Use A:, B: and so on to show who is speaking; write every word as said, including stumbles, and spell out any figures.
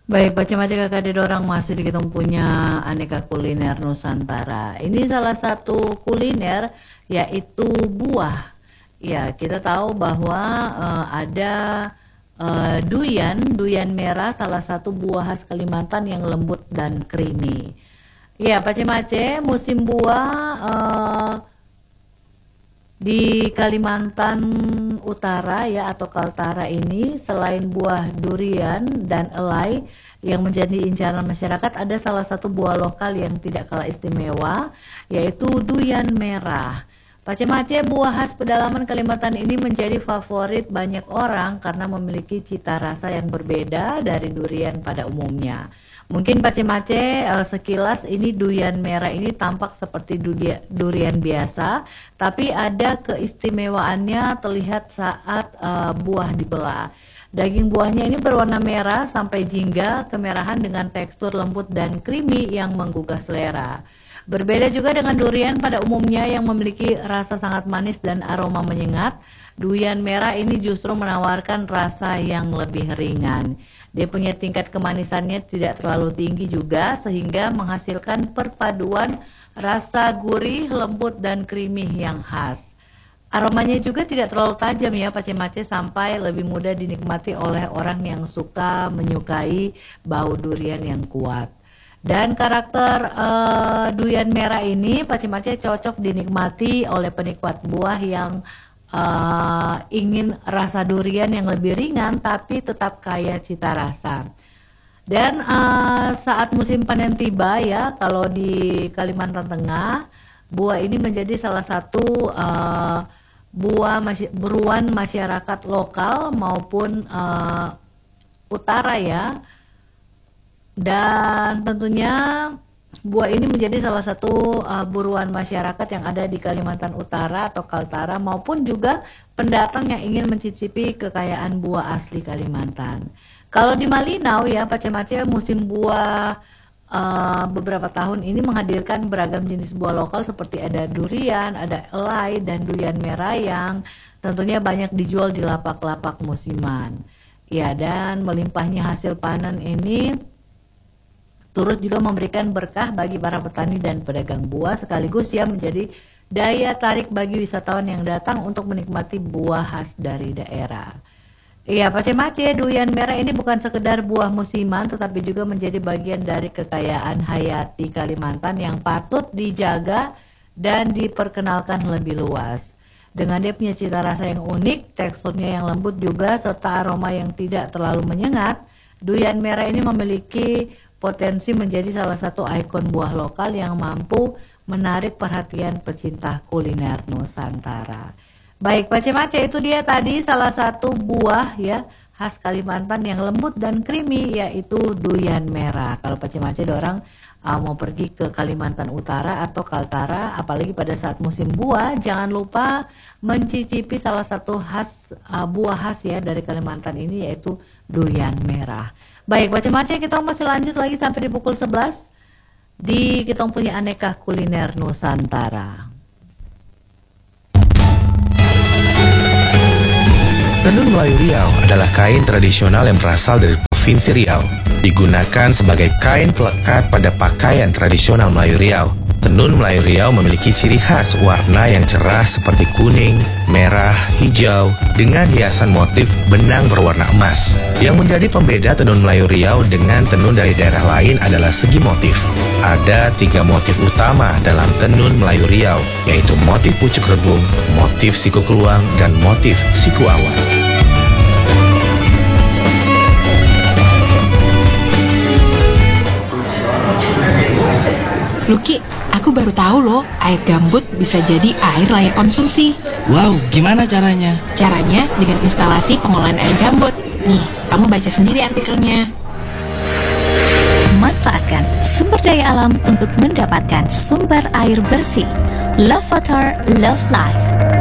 A: Baik, macam-macam kakak ada orang masih di kita punya aneka kuliner Nusantara. Ini salah satu kuliner yaitu buah. Ya, kita tahu bahwa eh, ada eh, durian, durian merah salah satu buah khas Kalimantan yang lembut dan creamy. Ya, pace-mace musim buah eh, di Kalimantan Utara ya atau Kaltara ini selain buah durian dan elai yang menjadi incaran masyarakat, ada salah satu buah lokal yang tidak kalah istimewa yaitu durian merah. Pace-mace buah khas pedalaman Kalimantan ini menjadi favorit banyak orang karena memiliki cita rasa yang berbeda dari durian pada umumnya. Mungkin pace-mace uh, sekilas ini durian merah ini tampak seperti durian, durian biasa, tapi ada keistimewaannya terlihat saat uh, buah dibelah. Daging buahnya ini berwarna merah sampai jingga kemerahan dengan tekstur lembut dan creamy yang menggugah selera. Berbeda juga dengan durian pada umumnya yang memiliki rasa sangat manis dan aroma menyengat, durian merah ini justru menawarkan rasa yang lebih ringan. Dia punya tingkat kemanisannya tidak terlalu tinggi juga sehingga menghasilkan perpaduan rasa gurih, lembut, dan creamy yang khas. Aromanya juga tidak terlalu tajam ya pace-mace sampai lebih mudah dinikmati oleh orang yang suka menyukai bau durian yang kuat. Dan karakter uh, durian merah ini pace-mace cocok dinikmati oleh penikmat buah yang Uh, ingin rasa durian yang lebih ringan tapi tetap kaya cita rasa. Dan uh, saat musim panen tiba ya, kalau di Kalimantan Tengah, buah ini menjadi salah satu uh, buah masy- buruan masyarakat lokal maupun uh, utara ya. Dan tentunya buah ini menjadi salah satu uh, buruan masyarakat yang ada di Kalimantan Utara atau Kaltara maupun juga pendatang yang ingin mencicipi kekayaan buah asli Kalimantan. Kalau di Malinau ya pace-mace musim buah uh, beberapa tahun ini menghadirkan beragam jenis buah lokal seperti ada durian, ada elai dan durian merah yang tentunya banyak dijual di lapak-lapak musiman. Ya, dan melimpahnya hasil panen ini turut juga memberikan berkah bagi para petani dan pedagang buah sekaligus ya menjadi daya tarik bagi wisatawan yang datang untuk menikmati buah khas dari daerah. Iya, pace-mace durian merah ini bukan sekedar buah musiman tetapi juga menjadi bagian dari kekayaan hayati Kalimantan yang patut dijaga dan diperkenalkan lebih luas. Dengan dia punya cita rasa yang unik, teksturnya yang lembut juga serta aroma yang tidak terlalu menyengat, durian merah ini memiliki potensi menjadi salah satu ikon buah lokal yang mampu menarik perhatian pecinta kuliner Nusantara. Baik, pace-mace itu dia tadi salah satu buah ya khas Kalimantan yang lembut dan creamy yaitu durian merah. Kalau pace-mace ada orang uh, mau pergi ke Kalimantan Utara atau Kaltara, apalagi pada saat musim buah, jangan lupa mencicipi salah satu khas uh, buah khas ya dari Kalimantan ini yaitu durian merah. Baik, pace-mace kita masih lanjut lagi sampai di pukul sebelas di kita punya aneka kuliner Nusantara.
B: Tenun Melayu Riau adalah kain tradisional yang berasal dari Provinsi Riau. Digunakan sebagai kain pelekat pada pakaian tradisional Melayu Riau. Tenun Melayu Riau memiliki ciri khas warna yang cerah seperti kuning, merah, hijau dengan hiasan motif benang berwarna emas. Yang menjadi pembeda tenun Melayu Riau dengan tenun dari daerah lain adalah segi motif. Ada tiga motif utama dalam tenun Melayu Riau, yaitu motif pucuk rebung, motif siku keluang, dan motif siku awan.
C: Luki, aku baru tahu loh, air gambut bisa jadi air layak konsumsi.
D: Wow, gimana caranya?
C: Caranya dengan instalasi pengolahan air gambut. Nih, kamu baca sendiri artikelnya.
E: Manfaatkan sumber daya alam untuk mendapatkan sumber air bersih. Love Water, Love Life.